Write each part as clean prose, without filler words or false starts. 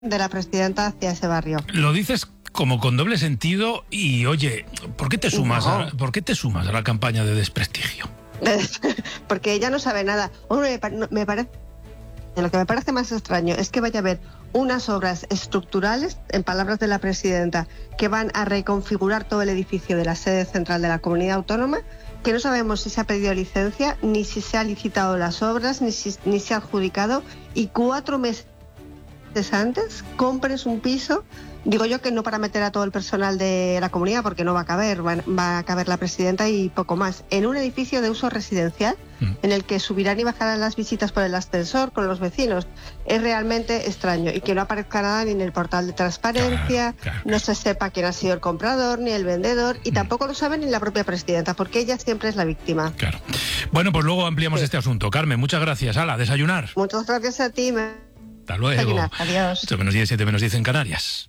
de la presidenta hacia ese barrio. Lo dices como con doble sentido y, oye, ¿por qué te sumas a la campaña de desprestigio? Porque ella no sabe nada. Lo que me parece más extraño es que vaya a haber unas obras estructurales, en palabras de la presidenta, que van a reconfigurar todo el edificio de la sede central de la comunidad autónoma, que no sabemos si se ha pedido licencia, ni si se ha licitado las obras, ni se ha adjudicado, y 4 meses antes compres un piso, digo yo que no para meter a todo el personal de la comunidad, porque no va a caber, va a caber la presidenta y poco más, en un edificio de uso residencial, en el que subirán y bajarán las visitas por el ascensor con los vecinos. Es realmente extraño, y que no aparezca nada ni en el portal de transparencia, claro. No se sepa quién ha sido el comprador ni el vendedor, y tampoco lo sabe ni la propia presidenta, porque ella siempre es la víctima. Claro. Bueno, pues luego ampliamos este asunto. Carmen, muchas gracias. Hala, desayunar. Muchas gracias a ti. Hasta luego. Adiós. 8-10, 7-10 en Canarias.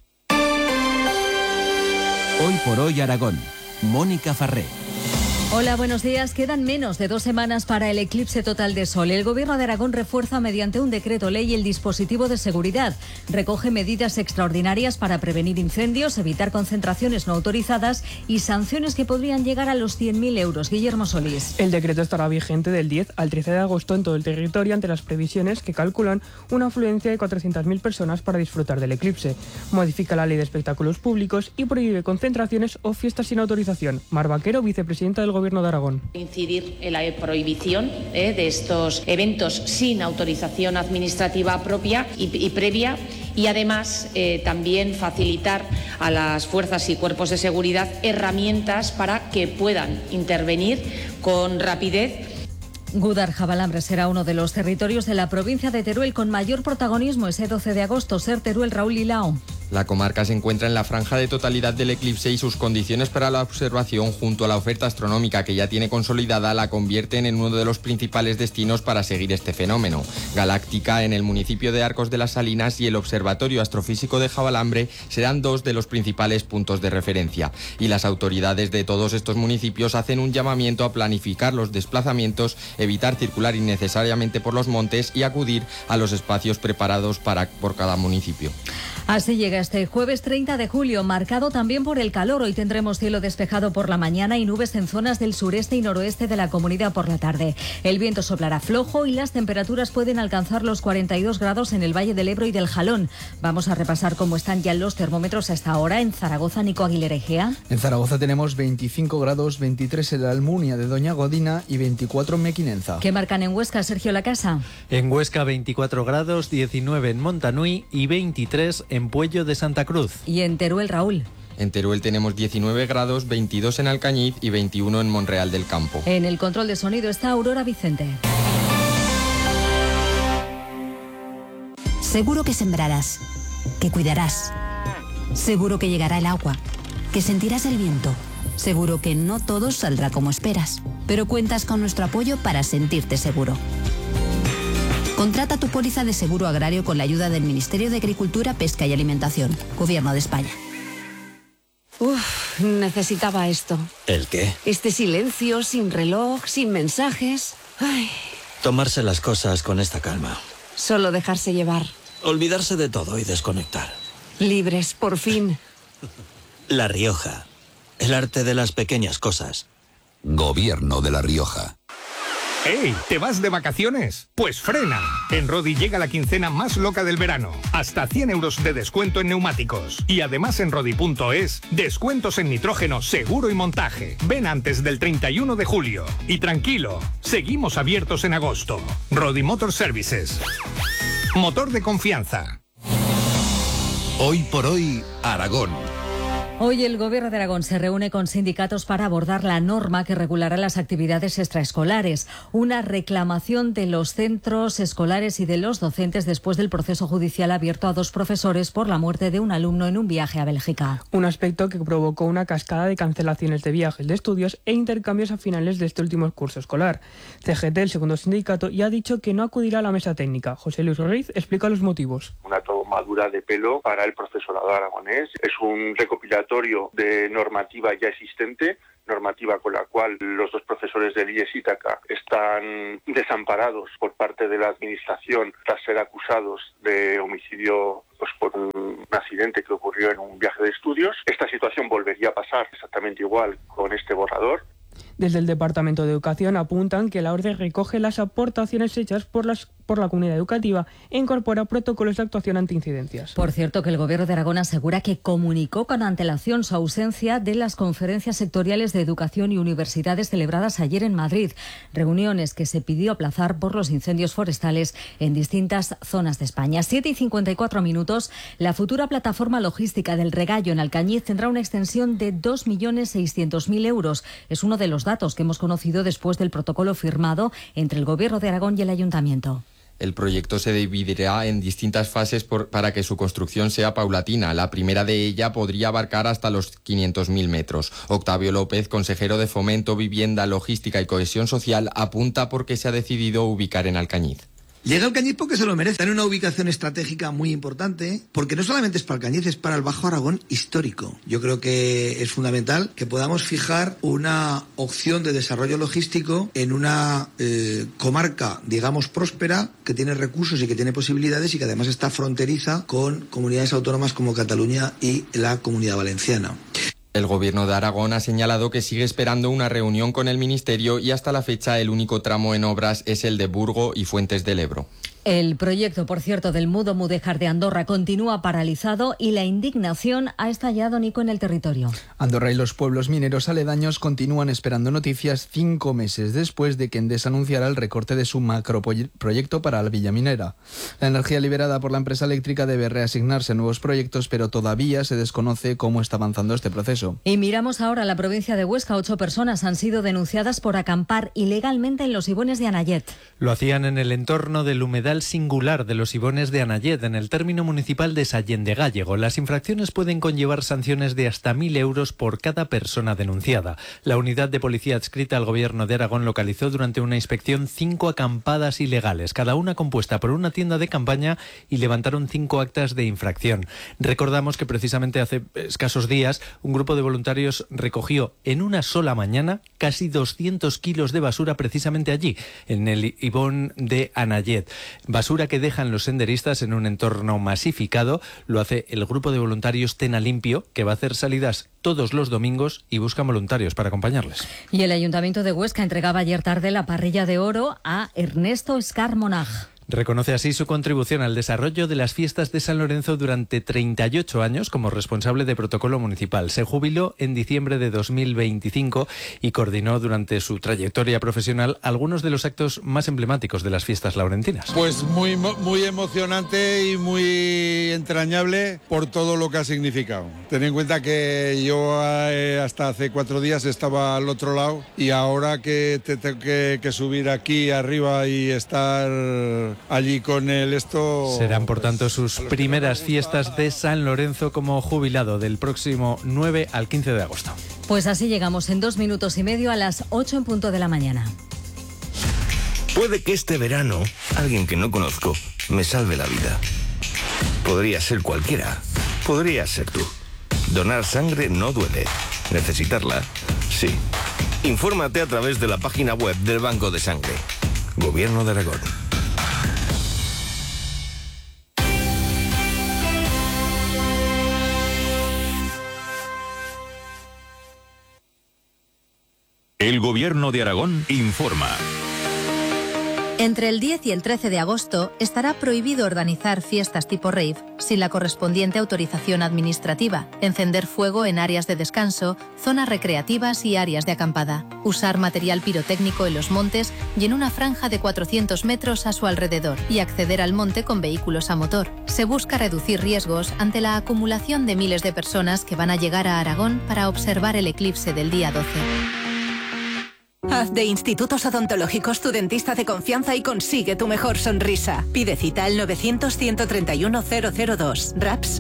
Hoy por hoy Aragón. Mónica Farré. Hola, buenos días. Quedan menos de 2 semanas para el eclipse total de sol. El Gobierno de Aragón refuerza mediante un decreto ley el dispositivo de seguridad. Recoge medidas extraordinarias para prevenir incendios, evitar concentraciones no autorizadas y sanciones que podrían llegar a los 100.000 euros. Guillermo Solís. El decreto estará vigente del 10 al 13 de agosto en todo el territorio ante las previsiones que calculan una afluencia de 400.000 personas para disfrutar del eclipse. Modifica la ley de espectáculos públicos y prohíbe concentraciones o fiestas sin autorización. Mar Vaquero, vicepresidenta del Gobierno de Aragón. Incidir en la prohibición de estos eventos sin autorización administrativa propia y previa, y además también facilitar a las fuerzas y cuerpos de seguridad herramientas para que puedan intervenir con rapidez. Gúdar-Jabalambre será uno de los territorios de la provincia de Teruel con mayor protagonismo ese 12 de agosto. Ser Teruel, Raúl Lilao. La comarca se encuentra en la franja de totalidad del eclipse y sus condiciones para la observación, junto a la oferta astronómica que ya tiene consolidada, la convierten en uno de los principales destinos para seguir este fenómeno. Galáctica, en el municipio de Arcos de las Salinas, y el Observatorio Astrofísico de Jabalambre serán 2 de los principales puntos de referencia. Y las autoridades de todos estos municipios hacen un llamamiento a planificar los desplazamientos, evitar circular innecesariamente por los montes y acudir a los espacios preparados por cada municipio. Así llega este jueves 30 de julio, marcado también por el calor. Hoy tendremos cielo despejado por la mañana y nubes en zonas del sureste y noroeste de la comunidad por la tarde. El viento soplará flojo y las temperaturas pueden alcanzar los 42 grados en el Valle del Ebro y del Jalón. Vamos a repasar cómo están ya los termómetros a esta hora en Zaragoza. Nico Aguilera Egea. En Zaragoza tenemos 25 grados, 23 en la Almunia de Doña Godina y 24 en Mequinenza. ¿Qué marcan en Huesca, Sergio Lacasa? En Huesca 24 grados, 19 en Montanui y 23 en Puello de Santa Cruz. ¿Y en Teruel, Raúl? En Teruel tenemos 19 grados, 22 en Alcañiz y 21 en Monreal del Campo. En el control de sonido está Aurora Vicente. Seguro que sembrarás, que cuidarás. Seguro que llegará el agua, que sentirás el viento. Seguro que no todo saldrá como esperas, pero cuentas con nuestro apoyo para sentirte seguro. Contrata tu póliza de seguro agrario con la ayuda del Ministerio de Agricultura, Pesca y Alimentación, Gobierno de España. Necesitaba esto. ¿El qué? Este silencio, sin reloj, sin mensajes. Ay. Tomarse las cosas con esta calma. Solo dejarse llevar. Olvidarse de todo y desconectar. Libres, por fin. La Rioja. El arte de las pequeñas cosas. Gobierno de La Rioja. ¡Ey! ¿Te vas de vacaciones? Pues frena. En Rodi llega la quincena más loca del verano. Hasta 100 euros de descuento en neumáticos. Y además en Rodi.es, descuentos en nitrógeno, seguro y montaje. Ven antes del 31 de julio. Y tranquilo, seguimos abiertos en agosto. Rodi Motor Services. Motor de confianza. Hoy por hoy, Aragón. Hoy el Gobierno de Aragón se reúne con sindicatos para abordar la norma que regulará las actividades extraescolares. Una reclamación de los centros escolares y de los docentes después del proceso judicial abierto a 2 profesores por la muerte de un alumno en un viaje a Bélgica. Un aspecto que provocó una cascada de cancelaciones de viajes de estudios e intercambios a finales de este último curso escolar. CGT, el segundo sindicato, ya ha dicho que no acudirá a la mesa técnica. José Luis Ruiz explica los motivos. Una tomadura de pelo para el profesorado aragonés. Es un recopilatorio de normativa ya existente normativa con la cual los 2 profesores del IES Ítaca están desamparados por parte de la administración tras ser acusados de homicidio por un accidente que ocurrió en un viaje de estudios. Esta situación volvería a pasar exactamente igual con este borrador. Desde el Departamento de Educación apuntan que la orden recoge las aportaciones hechas por la comunidad educativa e incorpora protocolos de actuación ante incidencias. Por cierto, que el Gobierno de Aragón asegura que comunicó con antelación su ausencia de las conferencias sectoriales de educación y universidades celebradas ayer en Madrid, reuniones que se pidió aplazar por los incendios forestales en distintas zonas de España. 7:54, la futura plataforma logística del Regallo en Alcañiz tendrá una extensión de 2.600.000 euros. Es uno de los datos que hemos conocido después del protocolo firmado entre el Gobierno de Aragón y el Ayuntamiento. El proyecto se dividirá en distintas fases para que su construcción sea paulatina. La primera de ella podría abarcar hasta los 500.000 metros. Octavio López, consejero de Fomento, Vivienda, Logística y Cohesión Social, apunta por qué se ha decidido ubicar en Alcañiz. Llega Alcañiz porque se lo merece. Está en una ubicación estratégica muy importante, porque no solamente es para Alcañiz, es para el Bajo Aragón histórico. Yo creo que es fundamental que podamos fijar una opción de desarrollo logístico en una comarca, digamos, próspera, que tiene recursos y que tiene posibilidades y que además está fronteriza con comunidades autónomas como Cataluña y la Comunidad Valenciana. El Gobierno de Aragón ha señalado que sigue esperando una reunión con el Ministerio y hasta la fecha el único tramo en obras es el de Burgo y Fuentes del Ebro. El proyecto, por cierto, del Mudo Mudéjar de Andorra continúa paralizado y la indignación ha estallado, Nico, en el territorio. Andorra y los pueblos mineros aledaños continúan esperando noticias 5 meses después de que Endesa anunciara el recorte de su macroproyecto para la villa minera. La energía liberada por la empresa eléctrica debe reasignarse a nuevos proyectos, pero todavía se desconoce cómo está avanzando este proceso. Y miramos ahora la provincia de Huesca. 8 personas han sido denunciadas por acampar ilegalmente en los ibones de Anayet. Lo hacían en el entorno del humedal singular de los ibones de Anayet, en el término municipal de Sallén de Gállego. Las infracciones pueden conllevar sanciones de hasta 1.000 euros por cada persona denunciada. La unidad de policía adscrita al Gobierno de Aragón localizó durante una inspección 5 acampadas ilegales, cada una compuesta por una tienda de campaña, y levantaron 5 actas de infracción. Recordamos que precisamente hace escasos días un grupo de voluntarios recogió en una sola mañana casi 200 kilos de basura precisamente allí, en el ibón de Anayet. Basura que dejan los senderistas en un entorno masificado. Lo hace el grupo de voluntarios Tena Limpio, que va a hacer salidas todos los domingos y buscan voluntarios para acompañarles. Y el Ayuntamiento de Huesca entregaba ayer tarde la parrilla de oro a Ernesto Escar Monag. Reconoce así su contribución al desarrollo de las fiestas de San Lorenzo durante 38 años como responsable de protocolo municipal. Se jubiló en diciembre de 2025 y coordinó durante su trayectoria profesional algunos de los actos más emblemáticos de las fiestas laurentinas. Pues muy emocionante y muy entrañable por todo lo que ha significado. Ten en cuenta que yo hasta hace 4 días estaba al otro lado y ahora que tengo que subir aquí arriba y estar allí con él, esto... Serán, por tanto, sus primeras fiestas de San Lorenzo como jubilado del próximo 9 al 15 de agosto. Pues así llegamos en 2 minutos y medio a las 8 en punto de la mañana. Puede que este verano alguien que no conozco me salve la vida. Podría ser cualquiera. Podría ser tú. Donar sangre no duele. Necesitarla, sí. Infórmate a través de la página web del Banco de Sangre. Gobierno de Aragón. El Gobierno de Aragón informa. Entre el 10 y el 13 de agosto estará prohibido organizar fiestas tipo rave sin la correspondiente autorización administrativa, encender fuego en áreas de descanso, zonas recreativas y áreas de acampada, usar material pirotécnico en los montes y en una franja de 400 metros a su alrededor, y acceder al monte con vehículos a motor. Se busca reducir riesgos ante la acumulación de miles de personas que van a llegar a Aragón para observar el eclipse del día 12. Haz de Institutos Odontológicos tu dentista de confianza y consigue tu mejor sonrisa. Pide cita al 900-131-002. RAPS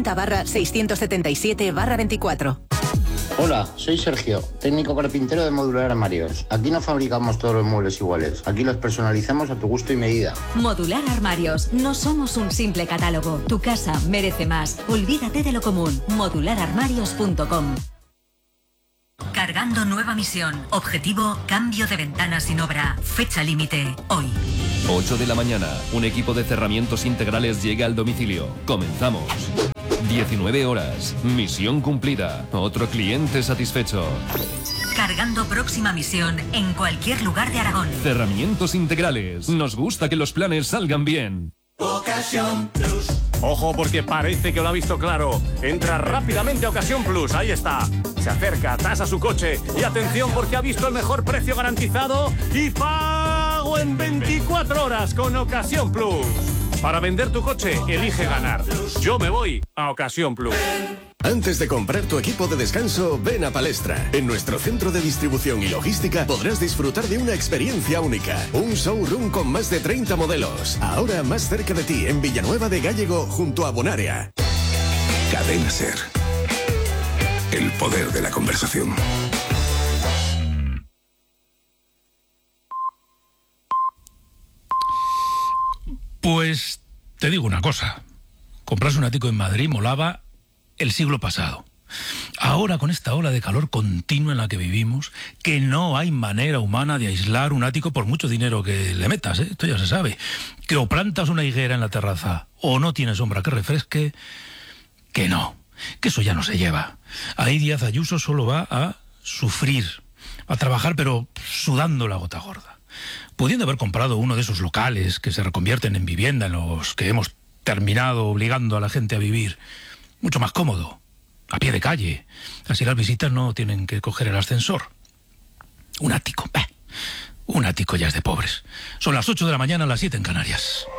50/677/24. Hola, soy Sergio, técnico carpintero de Modular Armarios. Aquí no fabricamos todos los muebles iguales. Aquí los personalizamos a tu gusto y medida. Modular Armarios. No somos un simple catálogo. Tu casa merece más. Olvídate de lo común. Modulararmarios.com. Cargando nueva misión. Objetivo, cambio de ventana sin obra. Fecha límite, hoy. 8 de la mañana. Un equipo de cerramientos integrales llega al domicilio. Comenzamos. 19 horas. Misión cumplida. Otro cliente satisfecho. Cargando próxima misión en cualquier lugar de Aragón. Cerramientos integrales. Nos gusta que los planes salgan bien. Ocasión Plus. Ojo, porque parece que lo ha visto claro. Entra rápidamente a Ocasión Plus, ahí está. Se acerca, tasa su coche y atención porque ha visto el mejor precio garantizado y pago en 24 horas con Ocasión Plus. Para vender tu coche, elige ganar. Yo me voy a Ocasión Plus. Antes de comprar tu equipo de descanso, ven a Palestra. En nuestro centro de distribución y logística podrás disfrutar de una experiencia única. Un showroom con más de 30 modelos. Ahora más cerca de ti, en Villanueva de Gállego, junto a Bonaria. Cadena SER. El poder de la conversación. Pues te digo una cosa. Comprarse un ático en Madrid molaba el siglo pasado. Ahora, con esta ola de calor continua en la que vivimos, que no hay manera humana de aislar un ático por mucho dinero que le metas, ¿eh? Esto ya se sabe. Que o plantas una higuera en la terraza o no tiene sombra que refresque, que no, que eso ya no se lleva. Ahí Díaz Ayuso solo va a sufrir, a trabajar pero sudando la gota gorda. Pudiendo haber comprado uno de esos locales que se reconvierten en vivienda, en los que hemos terminado obligando a la gente a vivir, mucho más cómodo, a pie de calle. Así las visitas no tienen que coger el ascensor. Un ático ya es de pobres. Son las 8 de la mañana, las 7 en Canarias.